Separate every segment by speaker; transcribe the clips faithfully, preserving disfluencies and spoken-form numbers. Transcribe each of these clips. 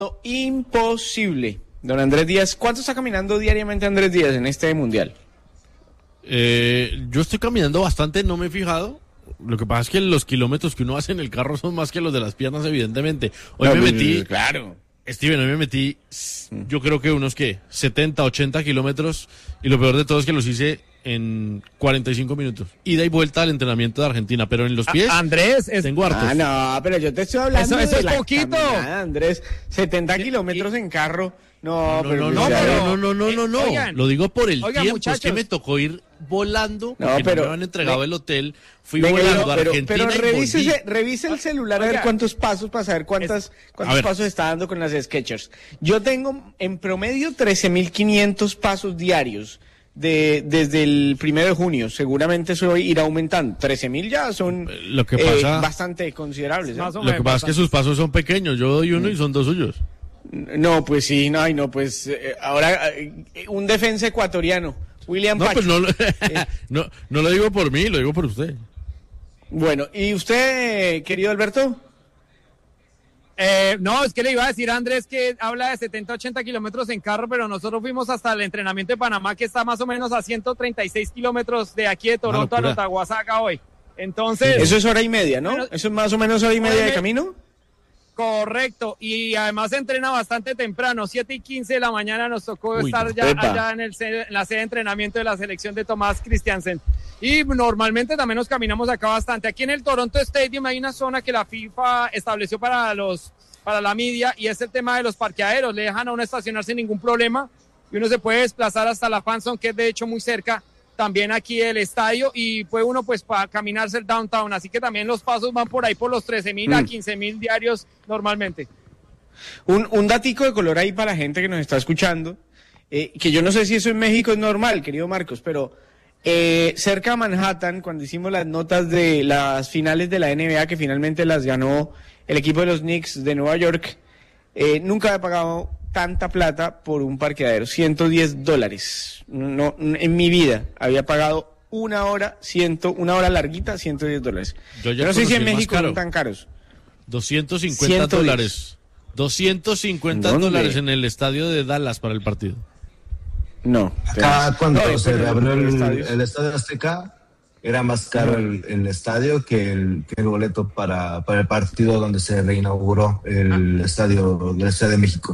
Speaker 1: Imposible. Don Andrés Díaz, ¿cuánto está caminando diariamente Andrés Díaz en este mundial?
Speaker 2: Eh, yo estoy caminando bastante, no me he fijado. Lo que pasa es que los kilómetros que uno hace en el carro son más que los de las piernas, evidentemente. Hoy
Speaker 1: no,
Speaker 2: me
Speaker 1: pues,
Speaker 2: metí,
Speaker 1: claro.
Speaker 2: Steven, hoy me metí, yo creo que unos, ¿qué? setenta, ochenta kilómetros, y lo peor de todo es que los hice en cuarenta y cinco minutos. Ida y vuelta al entrenamiento de Argentina, pero en los pies,
Speaker 3: A- Andrés, es...
Speaker 2: tengo hartos.
Speaker 1: Ah, no, pero yo te estoy hablando
Speaker 3: Eso- eso
Speaker 1: de
Speaker 3: es
Speaker 1: la
Speaker 3: poquito.
Speaker 1: caminada, Andrés. setenta kilómetros en carro. No,
Speaker 2: No,
Speaker 1: pero...
Speaker 2: no, no,
Speaker 1: pues,
Speaker 2: no,
Speaker 1: ya-
Speaker 2: no, no, no, no, no.
Speaker 3: Oigan,
Speaker 2: Lo digo por el
Speaker 3: oigan,
Speaker 2: tiempo,
Speaker 3: muchachos.
Speaker 2: es que me tocó ir volando,
Speaker 1: No,
Speaker 2: porque no,
Speaker 1: pero-
Speaker 2: me habían entregado
Speaker 1: ve-
Speaker 2: el hotel, fui
Speaker 1: Venga,
Speaker 2: volando
Speaker 1: pero,
Speaker 2: a
Speaker 1: pero,
Speaker 2: Argentina
Speaker 1: pero
Speaker 2: y
Speaker 1: revise,
Speaker 2: volví.
Speaker 1: ese- revise el celular a ver
Speaker 3: Oiga.
Speaker 1: cuántos pasos para saber cuántas, cuántos
Speaker 2: ver.
Speaker 1: pasos está dando con las Skechers. Yo tengo en promedio trece mil quinientos pasos diarios de, desde el primero de junio. Seguramente eso irá aumentando. trece mil ya son
Speaker 2: Lo que
Speaker 1: eh,
Speaker 2: pasa-
Speaker 1: bastante considerables. ¿eh?
Speaker 3: Más o
Speaker 2: Lo que
Speaker 3: menos,
Speaker 2: pasa es que sus pasos son pequeños, yo doy uno y son dos suyos.
Speaker 1: No, pues sí, no, ay, no, pues eh, ahora eh, un defensa ecuatoriano, William
Speaker 2: No,
Speaker 1: Pacho.
Speaker 2: pues no, lo- no, no lo digo por mí, lo digo por usted.
Speaker 1: Bueno, ¿y usted, eh, querido Alberto?
Speaker 3: Eh, no, es que le iba a decir a Andrés que habla de setenta, ochenta kilómetros en carro, pero nosotros fuimos hasta el entrenamiento de Panamá, que está más o menos a ciento treinta y seis kilómetros de aquí de Toronto a
Speaker 2: locura.
Speaker 3: Notaguasaca hoy. Entonces,
Speaker 1: Eso es hora y media, ¿no?
Speaker 3: Pero-
Speaker 1: Eso es más o menos hora y media de
Speaker 3: Oye,
Speaker 1: camino.
Speaker 3: correcto. Y además se entrena bastante temprano, siete y quince de la mañana nos tocó
Speaker 2: Uy,
Speaker 3: estar
Speaker 2: no.
Speaker 3: ya
Speaker 1: Epa.
Speaker 3: allá en, el, sede- en la sede de entrenamiento de la selección de Tomás Christiansen. Y normalmente también nos caminamos acá bastante. Aquí en el Toronto Stadium hay una zona que la FIFA estableció para los para la media, y es el tema de los parqueaderos. Le dejan a uno estacionar sin ningún problema y uno se puede desplazar hasta la Fanzone, que es de hecho muy cerca también aquí del estadio, y puede uno pues para caminarse el downtown. Así que también los pasos van por ahí por los trece mil a
Speaker 1: Mm.
Speaker 3: quince mil diarios normalmente.
Speaker 1: Un, un datico de color ahí para la gente que nos está escuchando, eh, que yo no sé si eso en México es normal, querido Marcos, pero eh, cerca de Manhattan, cuando hicimos las notas de las finales de la N B A, que finalmente las ganó el equipo de los Knicks de Nueva York, eh, nunca había pagado tanta plata por un parqueadero, ciento diez dólares. No, en mi vida había pagado una hora, ciento, una hora larguita, ciento diez dólares.
Speaker 2: Yo ya
Speaker 1: Yo no sé si
Speaker 2: conocí
Speaker 1: en
Speaker 2: el más
Speaker 1: México
Speaker 2: caro.
Speaker 1: son tan caros.
Speaker 2: doscientos cincuenta
Speaker 1: ciento diez.
Speaker 2: dólares. doscientos cincuenta
Speaker 1: ¿Dónde?
Speaker 2: dólares en el estadio de Dallas para el partido.
Speaker 1: No.
Speaker 4: Acá cuando
Speaker 1: No,
Speaker 4: se
Speaker 1: pero
Speaker 4: reabrió
Speaker 1: los
Speaker 4: el,
Speaker 1: estadios.
Speaker 4: el Estadio Azteca, era más caro el, el estadio que el, que el boleto para, para el partido donde se reinauguró el estadio del Estadio de México.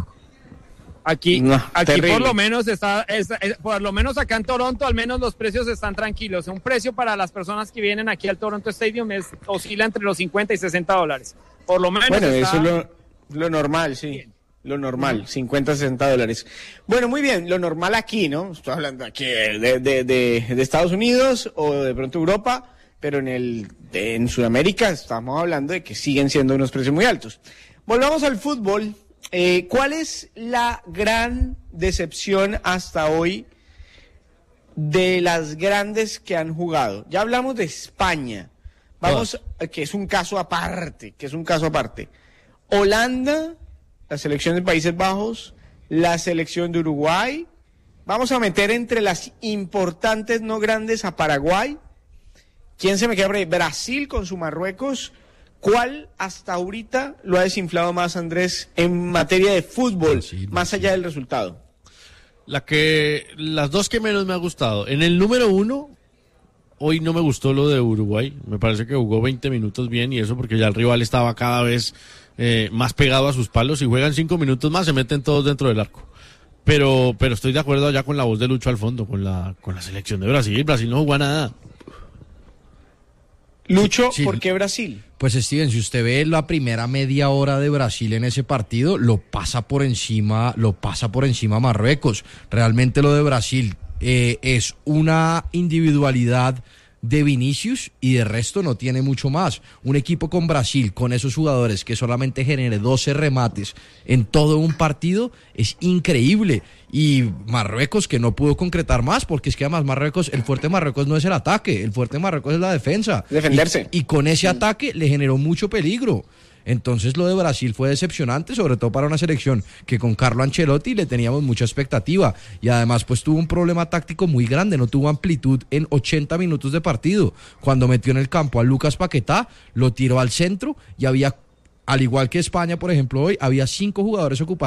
Speaker 3: Aquí,
Speaker 1: No,
Speaker 3: aquí
Speaker 1: terrible.
Speaker 3: por lo menos está, es- es- por lo menos acá en Toronto, al menos los precios están tranquilos. Un precio para las personas que vienen aquí al Toronto Stadium es, oscila entre los cincuenta y sesenta dólares. Por lo menos
Speaker 1: Bueno,
Speaker 3: está-
Speaker 1: eso es lo, lo normal, sí.
Speaker 3: Bien.
Speaker 1: Lo normal, cincuenta, sesenta dólares. Bueno, muy bien, lo normal aquí, ¿no? Estoy hablando aquí de, de, de, de Estados Unidos o de pronto Europa, pero en el de- en Sudamérica estamos hablando de que siguen siendo unos precios muy altos. Volvamos al fútbol. Eh, ¿Cuál es la gran decepción hasta hoy de las grandes que han jugado? Ya hablamos de España. Vamos, eh, que es un caso aparte, que es un caso aparte. Holanda, la selección de Países Bajos, la selección de Uruguay. Vamos a meter entre las importantes no grandes a Paraguay. ¿Quién se me queda por ahí? Brasil con su Marruecos. ¿Cuál hasta ahorita lo ha desinflado más, Andrés, en materia de fútbol,
Speaker 2: Brasil,
Speaker 1: más allá del resultado?
Speaker 2: La que, las dos que menos me ha gustado. En el número uno, hoy no me gustó lo de Uruguay. Me parece que jugó veinte minutos bien, y eso porque ya el rival estaba cada vez eh, más pegado a sus palos. Si juegan cinco minutos más, se meten todos dentro del arco. Pero, pero estoy de acuerdo allá con la voz de Lucho al fondo, con la, con la selección de Brasil. Brasil no jugó a nada.
Speaker 1: Lucho,
Speaker 5: Sí.
Speaker 1: ¿por qué Brasil?
Speaker 5: Pues Steven, si usted ve la primera media hora de Brasil en ese partido, lo pasa por encima, lo pasa por encima Marruecos. Realmente lo de Brasil eh, es una individualidad de Vinicius y de resto no tiene mucho más. Un equipo con Brasil, con esos jugadores que solamente genere doce remates en todo un partido, es increíble. Y Marruecos que no pudo concretar más, porque es que además Marruecos, el fuerte de Marruecos no es el ataque, el fuerte de Marruecos es la defensa.
Speaker 1: Defenderse.
Speaker 5: Y, y con ese ataque le generó mucho peligro. Entonces lo de Brasil fue decepcionante, sobre todo para una selección que con Carlo Ancelotti le teníamos mucha expectativa, y además pues tuvo un problema táctico muy grande, no tuvo amplitud en ochenta minutos de partido. Cuando metió en el campo a Lucas Paquetá, lo tiró al centro y había al igual que España, por ejemplo, hoy había cinco jugadores ocupados